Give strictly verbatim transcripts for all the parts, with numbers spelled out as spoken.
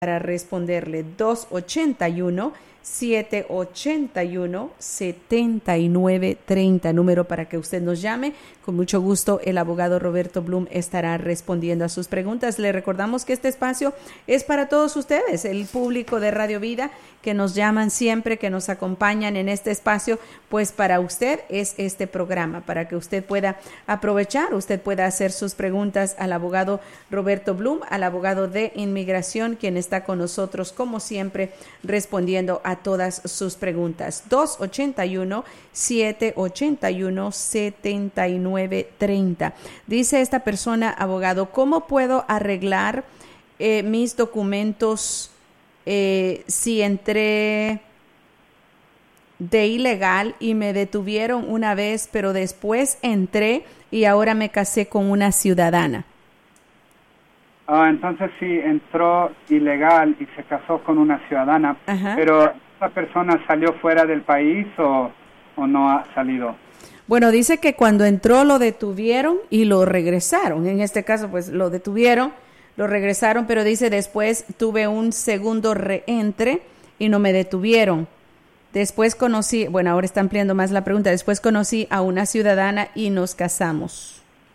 para responderle. Dos ochenta y uno, siete ochenta y uno, setenta y nueve treinta, número para que usted nos llame. Con mucho gusto el abogado Roberto Blum estará respondiendo a sus preguntas. Le recordamos que este espacio es para todos ustedes, el público de Radio Vida que nos llaman siempre, que nos acompañan en este espacio, pues para usted es este programa, para que usted pueda aprovechar, usted pueda hacer sus preguntas al abogado Roberto Blum, al abogado de inmigración, quien está con nosotros como siempre respondiendo a todas sus preguntas. Dos ochenta y uno, siete ochenta y uno, setenta y nueve treinta. Dice esta persona, abogado, ¿cómo puedo arreglar eh, mis documentos eh, si entré de ilegal y me detuvieron una vez, pero después entré y ahora me casé con una ciudadana? Uh, entonces sí, entró ilegal y se casó con una ciudadana. Ajá. Pero ¿esa persona salió fuera del país o, o no ha salido? Bueno, dice que cuando entró lo detuvieron y lo regresaron. En este caso, pues lo detuvieron, lo regresaron, pero dice después tuve un segundo reentre y no me detuvieron. Después conocí, bueno, ahora está ampliando más la pregunta, después conocí a una ciudadana y nos casamos.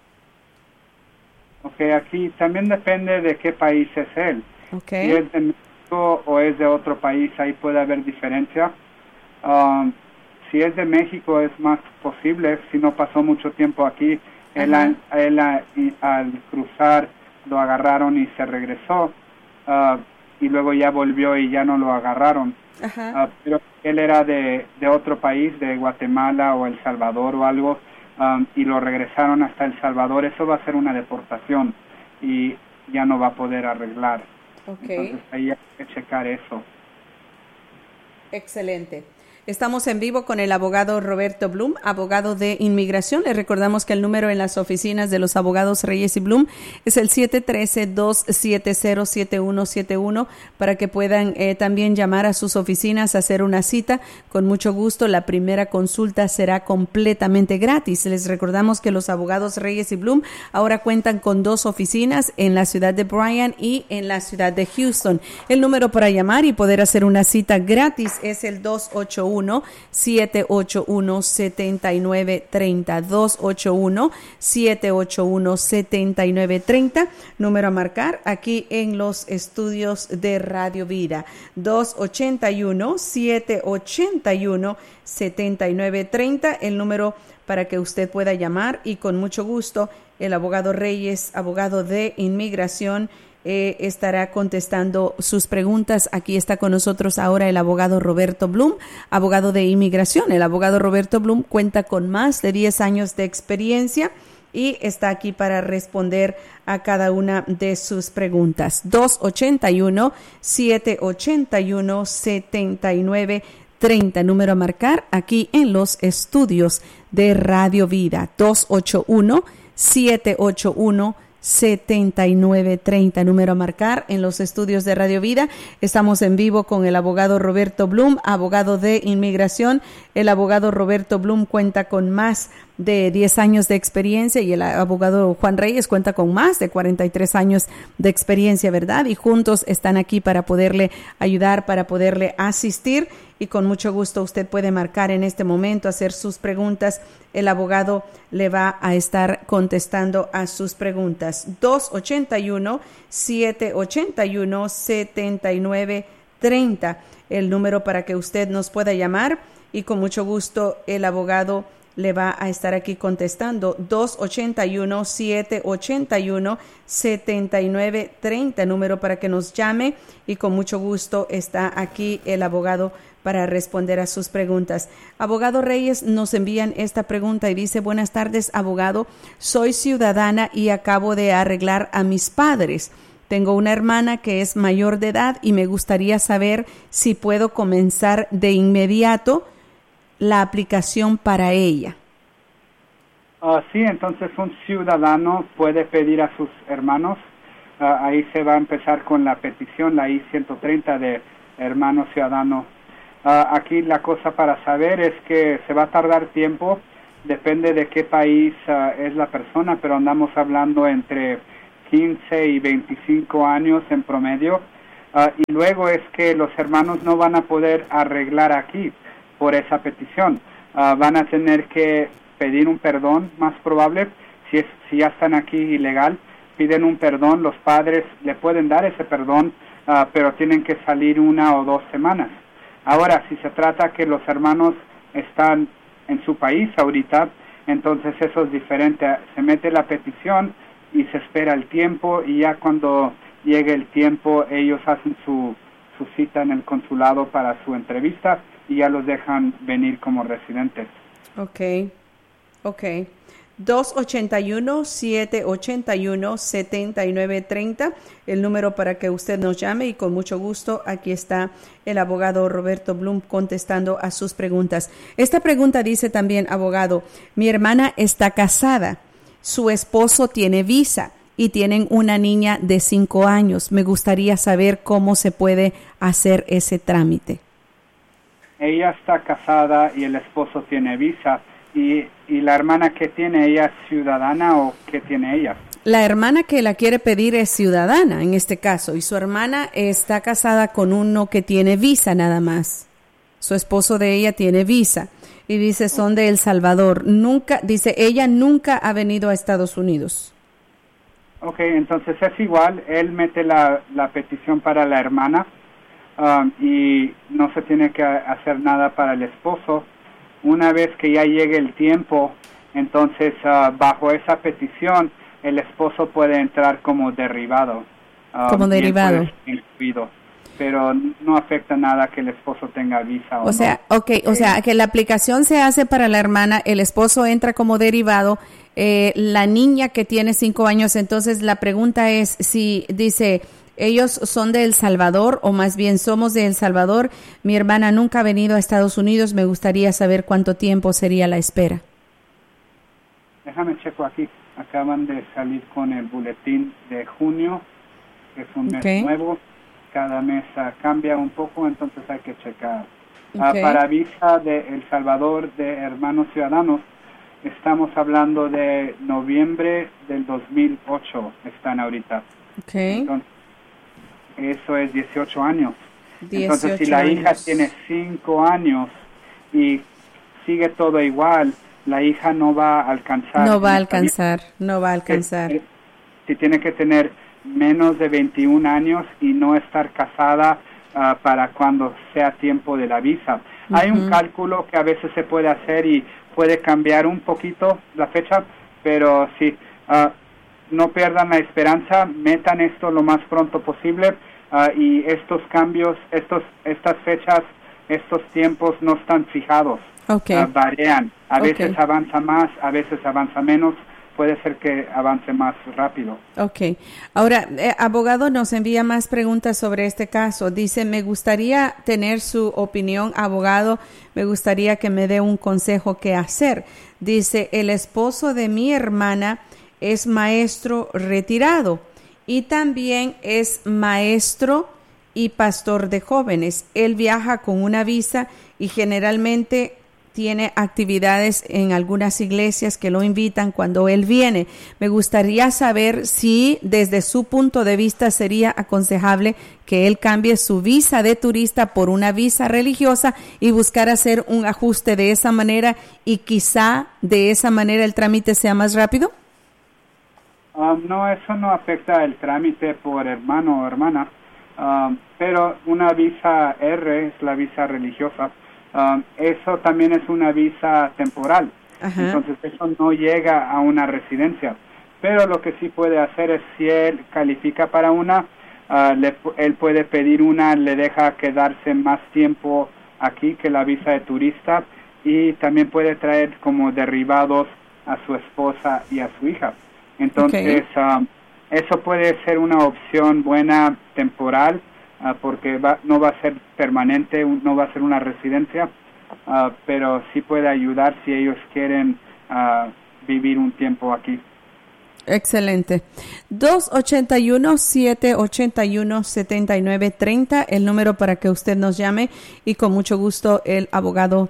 Ok, aquí también depende de qué país es él. Okay. Si es de México o es de otro país, ahí puede haber diferencia. Um, si es de México es más posible, si no pasó mucho tiempo aquí, él, a, él a, y, al cruzar lo agarraron y se regresó, uh, y luego ya volvió y ya no lo agarraron. Uh, pero él era de, de otro país, de Guatemala o El Salvador o algo, Um, y lo regresaron hasta El Salvador, eso va a ser una deportación y ya no va a poder arreglar. Okay. Entonces ahí hay que checar eso. Excelente. Estamos en vivo con el abogado Roberto Blum, abogado de inmigración. Les recordamos que el número en las oficinas de los abogados Reyes y Blum es el siete uno tres, dos siete cero, siete uno siete uno para que puedan eh, también llamar a sus oficinas, hacer una cita. Con mucho gusto, la primera consulta será completamente gratis. Les recordamos que los abogados Reyes y Blum ahora cuentan con dos oficinas en la ciudad de Bryan y en la ciudad de Houston. El número para llamar y poder hacer una cita gratis es el dos ocho uno, siete ocho uno, siete nueve tres cero, dos ocho uno, siete ocho uno, siete nueve tres cero, número a marcar aquí en los estudios de Radio Vida, dos ocho uno, siete ocho uno, siete nueve tres cero, el número para que usted pueda llamar y con mucho gusto el abogado Reyes, abogado de inmigración, Eh, estará contestando sus preguntas. Aquí está con nosotros ahora el abogado Roberto Blum, abogado de inmigración. El abogado Roberto Blum cuenta con más de diez años de experiencia y está aquí para responder a cada una de sus preguntas. dos ocho uno, siete ocho uno, siete nueve tres cero, número a marcar aquí en los estudios de Radio Vida. dos ocho uno, siete ocho uno, siete nueve tres cero, número a marcar en los estudios de Radio Vida. Estamos en vivo con el abogado Roberto Blum, abogado de inmigración. El abogado Roberto Blum cuenta con más de diez años de experiencia y el abogado Juan Reyes cuenta con más de cuarenta y tres años de experiencia, ¿verdad? Y juntos están aquí para poderle ayudar, para poderle asistir, y con mucho gusto usted puede marcar en este momento, hacer sus preguntas. El abogado le va a estar contestando a sus preguntas. dos ocho uno, siete ocho uno, siete nueve tres cero, el número para que usted nos pueda llamar y con mucho gusto el abogado le va a estar aquí contestando. Dos ocho uno, siete ocho uno, siete nueve tres cero, número para que nos llame y con mucho gusto está aquí el abogado para responder a sus preguntas. Abogado Reyes, nos envían esta pregunta y dice: buenas tardes, abogado, soy ciudadana y acabo de arreglar a mis padres. Tengo una hermana que es mayor de edad y me gustaría saber si puedo comenzar de inmediato la aplicación para ella. Uh, sí, entonces un ciudadano puede pedir a sus hermanos, uh, ahí se va a empezar con la petición, la I ciento treinta de hermano ciudadano. Uh, aquí la cosa para saber es que se va a tardar tiempo, depende de qué país uh, es la persona, pero andamos hablando entre quince y veinticinco años en promedio. Uh, y luego es que los hermanos no van a poder arreglar aquí por esa petición. Uh, van a tener que pedir un perdón, más probable, si, es, si ya están aquí ilegal, piden un perdón, los padres le pueden dar ese perdón, uh, pero tienen que salir una o dos semanas. Ahora, si se trata que los hermanos están en su país ahorita, entonces eso es diferente. Se mete la petición y se espera el tiempo, y ya cuando llegue el tiempo, ellos hacen su, su cita en el consulado para su entrevista y ya los dejan venir como residentes. Ok, ok. dos ocho uno, siete ocho uno, siete nueve tres cero, el número para que usted nos llame, y con mucho gusto aquí está el abogado Roberto Blum contestando a sus preguntas. Esta pregunta dice también, abogado, mi hermana está casada, su esposo tiene visa y tienen una niña de cinco años. Me gustaría saber cómo se puede hacer ese trámite. Ella está casada y el esposo tiene visa. ¿Y, y la hermana que tiene, ella es ciudadana o qué tiene ella? La hermana que la quiere pedir es ciudadana en este caso, y su hermana está casada con uno que tiene visa nada más. Su esposo de ella tiene visa y dice son de El Salvador. Nunca, dice ella nunca ha venido a Estados Unidos. Ok, entonces es igual, él mete la, la petición para la hermana um, y no se tiene que hacer nada para el esposo. Una vez que ya llegue el tiempo, entonces uh, bajo esa petición el esposo puede entrar como derivado. Uh, como derivado. Incluido, pero no afecta nada que el esposo tenga visa. O, o sea, no. okay, o sea, que la aplicación se hace para la hermana, el esposo entra como derivado, eh, la niña que tiene cinco años. Entonces la pregunta es si dice ellos son de El Salvador, o más bien somos de El Salvador. Mi hermana nunca ha venido a Estados Unidos. Me gustaría saber cuánto tiempo sería la espera. Déjame checo aquí. Acaban de salir con el boletín de junio, que es un mes okay. nuevo. Cada mes uh, cambia un poco, entonces hay que checar. Okay. Uh, para visa de El Salvador de hermanos ciudadanos, estamos hablando de noviembre del dos mil ocho, están ahorita. Okay. Entonces, eso es dieciocho años. dieciocho Entonces, si la años. hija tiene cinco años y sigue todo igual, la hija no va a alcanzar. No va a alcanzar, no va a alcanzar. Si, si tiene que tener menos de veintiún años y no estar casada uh, para cuando sea tiempo de la visa. Uh-huh. Hay un cálculo que a veces se puede hacer y puede cambiar un poquito la fecha, pero sí, uh, no pierdan la esperanza, metan esto lo más pronto posible uh, y estos cambios, estos, estas fechas, estos tiempos no están fijados, okay. uh, varían, a okay. veces avanza más, a veces avanza menos, puede ser que avance más rápido. Ok. Ahora, eh, abogado nos envía más preguntas sobre este caso. Dice, me gustaría tener su opinión, abogado, me gustaría que me dé un consejo qué hacer. Dice, el esposo de mi hermana es maestro retirado y también es maestro y pastor de jóvenes. Él viaja con una visa y generalmente tiene actividades en algunas iglesias que lo invitan cuando él viene. Me gustaría saber si desde su punto de vista sería aconsejable que él cambie su visa de turista por una visa religiosa y buscar hacer un ajuste de esa manera y quizá de esa manera el trámite sea más rápido. Um, no, eso no afecta el trámite por hermano o hermana, um, pero una visa R es la visa religiosa. Um, eso también es una visa temporal. Ajá. Entonces eso no llega a una residencia, pero lo que sí puede hacer es, si él califica para una, uh, le, él puede pedir una, le deja quedarse más tiempo aquí que la visa de turista, y también puede traer como derivados a su esposa y a su hija. Entonces okay. um, eso puede ser una opción buena temporal, Uh, porque va, no va a ser permanente, no va a ser una residencia, uh, pero sí puede ayudar si ellos quieren uh, vivir un tiempo aquí. Excelente. dos ocho uno, siete ocho uno, siete nueve tres cero, el número para que usted nos llame, y con mucho gusto el abogado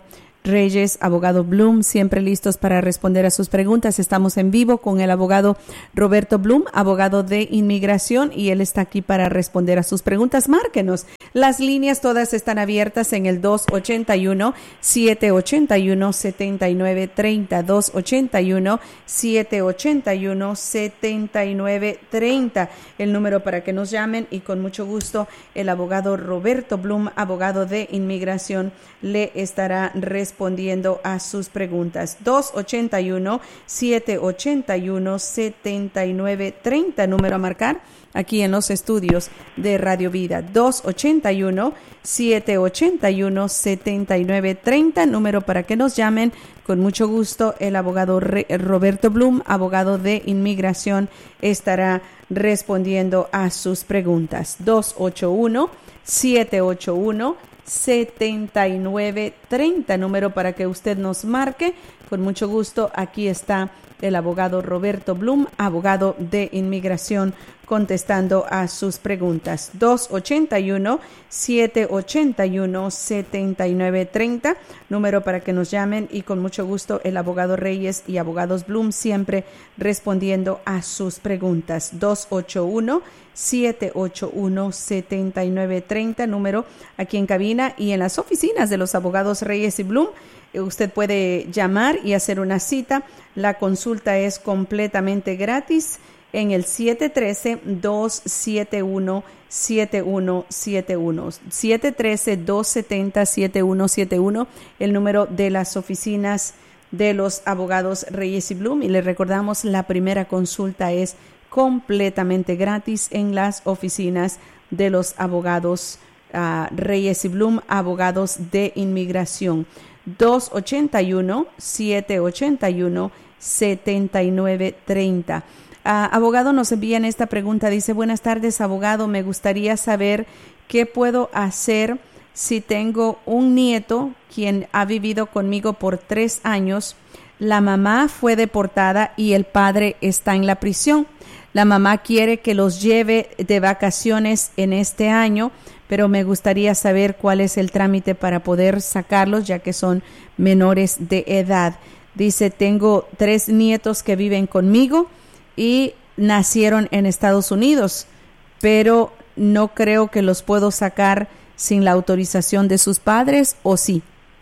Reyes, abogado Bloom, siempre listos para responder a sus preguntas. Estamos en vivo con el abogado Roberto Bloom, abogado de inmigración, y él está aquí para responder a sus preguntas. Márquenos. Las líneas todas están abiertas en el dos ocho uno, siete ocho uno, siete nueve tres cero, dos ocho uno, siete ocho uno, siete nueve tres cero, el número para que nos llamen, y con mucho gusto el abogado Roberto Bloom, abogado de inmigración, le estará respondiendo a sus preguntas. dos ocho uno, siete ocho uno, siete nueve tres cero, número a marcar aquí en los estudios de Radio Vida. dos ocho uno, siete ocho uno, siete nueve tres cero, número para que nos llamen. Con mucho gusto el abogado Re- Roberto Bloom, abogado de inmigración, estará respondiendo a sus preguntas. dos ocho uno, siete ocho uno, siete nueve tres cero, número para que usted nos marque. Con mucho gusto, aquí está el abogado Roberto Bloom, abogado de inmigración, contestando a sus preguntas. dos ocho uno, siete ocho uno, siete nueve tres cero, número para que nos llamen, y con mucho gusto el abogado Reyes y abogados Bloom siempre respondiendo a sus preguntas. dos ocho uno, siete ocho uno, siete nueve tres cero, número aquí en cabina y en las oficinas de los abogados Reyes y Bloom. Usted puede llamar y hacer una cita. La consulta es completamente gratis en el siete uno tres, dos siete uno, siete uno siete uno. siete uno tres, dos siete cero, siete uno siete uno, el número de las oficinas de los abogados Reyes y Bloom. Y le recordamos, la primera consulta es completamente gratis en las oficinas de los abogados uh, Reyes y Bloom, abogados de inmigración. dos ocho uno, siete ocho uno, siete nueve tres cero. Uh, abogado, nos envían esta pregunta. Dice: buenas tardes, abogado. Me gustaría saber qué puedo hacer si tengo un nieto quien ha vivido conmigo por tres años. La mamá fue deportada y el padre está en la prisión. La mamá quiere que los lleve de vacaciones en este año, pero me gustaría saber cuál es el trámite para poder sacarlos, ya que son menores de edad. Dice: tengo tres nietos que viven conmigo y nacieron en Estados Unidos, pero no creo que los puedo sacar sin la autorización de sus padres, ¿o sí?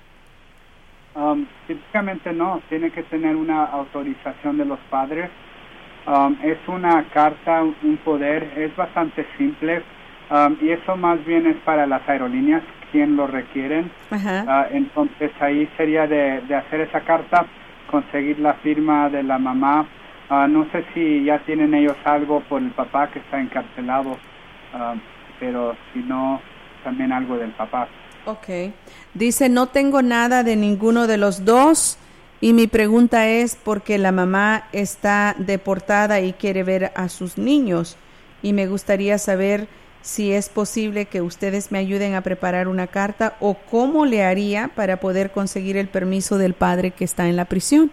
Um, típicamente no, tiene que tener una autorización de los padres. Um, es una carta, un poder, es bastante simple. Um, y eso más bien es para las aerolíneas quien lo requieren. Uh, entonces ahí sería de, de hacer esa carta, conseguir la firma de la mamá. Uh, no sé si ya tienen ellos algo por el papá que está encarcelado, uh, pero si no, también algo del papá. Ok. Dice: no tengo nada de ninguno de los dos, y mi pregunta es porque la mamá está deportada y quiere ver a sus niños, y me gustaría saber si es posible que ustedes me ayuden a preparar una carta, o cómo le haría para poder conseguir el permiso del padre que está en la prisión.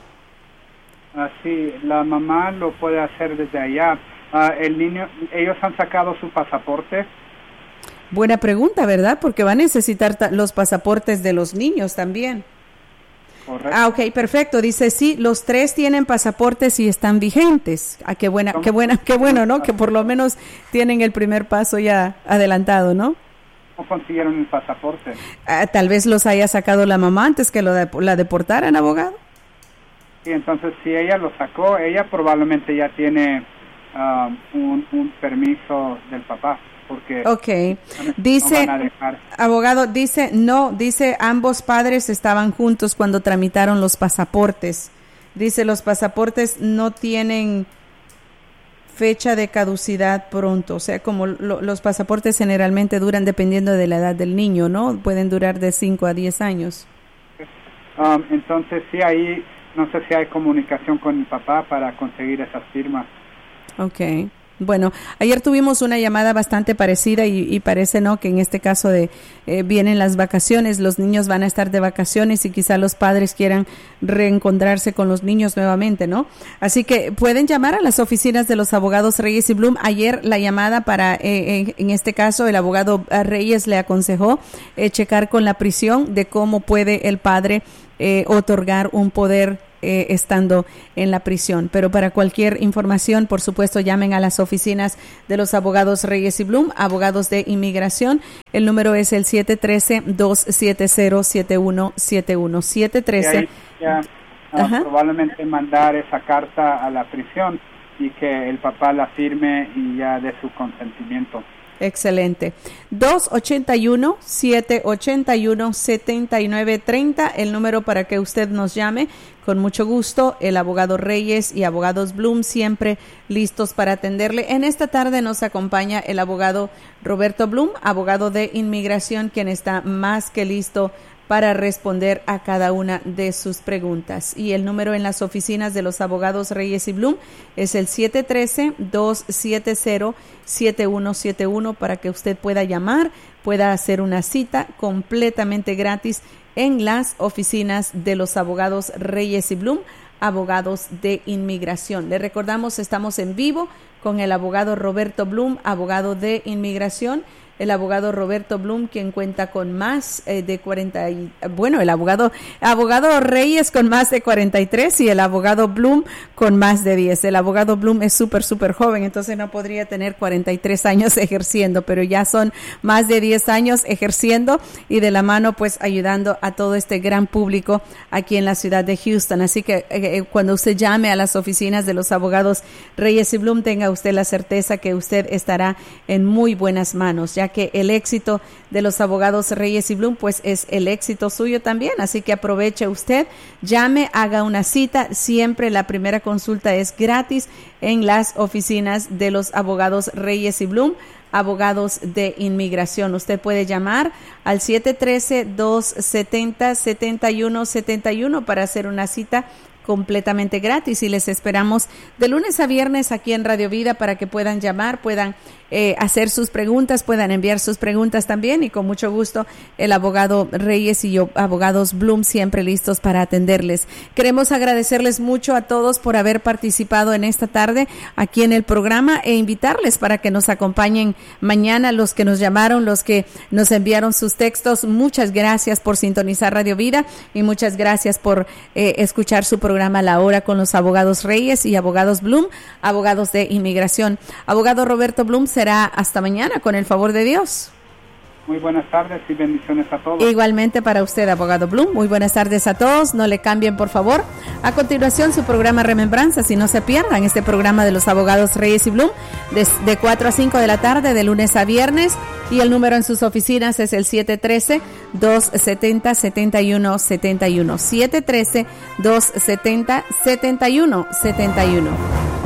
Así, uh, la mamá lo puede hacer desde allá. Uh, el niño, ellos han sacado su pasaporte. Buena pregunta, ¿verdad? Porque va a necesitar ta- los pasaportes de los niños también. Correcto. Ah, ok, perfecto. Dice: sí, los tres tienen pasaportes y están vigentes. Ah, qué buena, qué buena, qué bueno, ¿no? Que por lo menos tienen el primer paso ya adelantado, ¿no? ¿Cómo consiguieron el pasaporte? Ah, tal vez los haya sacado la mamá antes que lo de- la deportaran, abogado. Y entonces, si ella lo sacó, ella probablemente ya tiene uh, un, un permiso del papá. Porque okay. Dice, no abogado, dice, no, dice ambos padres estaban juntos cuando tramitaron los pasaportes. Dice: los pasaportes no tienen fecha de caducidad pronto. O sea, como lo, los pasaportes generalmente duran dependiendo de la edad del niño, ¿no? Pueden durar de cinco a diez años. Um, entonces, sí, ahí no sé si hay comunicación con el papá para conseguir esas firmas. Okay. Bueno, ayer tuvimos una llamada bastante parecida y, y parece, ¿no?, que en este caso de eh, vienen las vacaciones, los niños van a estar de vacaciones y quizá los padres quieran reencontrarse con los niños nuevamente, ¿no? Así que pueden llamar a las oficinas de los abogados Reyes y Blum. Ayer la llamada para, eh, en, en este caso, el abogado Reyes le aconsejó eh, checar con la prisión de cómo puede el padre eh, otorgar un poder Eh, estando en la prisión. Pero para cualquier información, por supuesto, llamen a las oficinas de los abogados Reyes y Blum, abogados de inmigración. El número es el siete uno tres, dos siete cero, siete uno siete uno. siete uno tres. Ya, uh, probablemente mandar esa carta a la prisión y que el papá la firme y ya dé su consentimiento. Excelente. dos ocho uno, siete ocho uno, siete nueve tres cero, el número para que usted nos llame. Con mucho gusto, el abogado Reyes y abogados Blum siempre listos para atenderle. En esta tarde nos acompaña el abogado Roberto Blum, abogado de inmigración, quien está más que listo para responder a cada una de sus preguntas. Y el número en las oficinas de los abogados Reyes y Blum es el siete uno tres, dos siete cero, siete uno siete uno para que usted pueda llamar, pueda hacer una cita completamente gratis en las oficinas de los abogados Reyes y Blum, abogados de inmigración. Le recordamos, estamos en vivo con el abogado Roberto Blum, abogado de inmigración. El abogado Roberto Blum, quien cuenta con más eh, de cuarenta, y, bueno, el abogado abogado Reyes con más de cuarenta y tres y el abogado Blum con más de diez. El abogado Blum es súper, súper joven, entonces no podría tener cuarenta y tres años ejerciendo, pero ya son más de diez años ejerciendo y de la mano, pues, ayudando a todo este gran público aquí en la ciudad de Houston. Así que eh, cuando usted llame a las oficinas de los abogados Reyes y Blum, tenga usted la certeza que usted estará en muy buenas manos, ya que el éxito de los abogados Reyes y Blum, pues, es el éxito suyo también. Así que aproveche usted, llame, haga una cita. Siempre la primera consulta es gratis en las oficinas de los abogados Reyes y Blum, abogados de inmigración. Usted puede llamar al siete uno tres, dos siete cero, siete uno siete uno para hacer una cita completamente gratis y les esperamos de lunes a viernes aquí en Radio Vida para que puedan llamar, puedan eh, hacer sus preguntas, puedan enviar sus preguntas también y con mucho gusto el abogado Reyes y yo, abogados Blum, siempre listos para atenderles. Queremos agradecerles mucho a todos por haber participado en esta tarde aquí en el programa e invitarles para que nos acompañen mañana, los que nos llamaron, los que nos enviaron sus textos. Muchas gracias por sintonizar Radio Vida y muchas gracias por eh, escuchar su programa La Hora con los abogados Reyes y abogados Blum, abogados de inmigración. Abogado Roberto Blum, será hasta mañana, con el favor de Dios. Muy buenas tardes y bendiciones a todos. Igualmente para usted, abogado Blum. Muy buenas tardes a todos. No le cambien, por favor. A continuación, su programa Remembranzas. Y no se pierdan este programa de los abogados Reyes y Blum de, de cuatro a cinco de la tarde, de lunes a viernes. Y el número en sus oficinas es el siete uno tres, dos siete cero, siete uno siete uno. siete uno tres, dos siete cero, siete uno siete uno.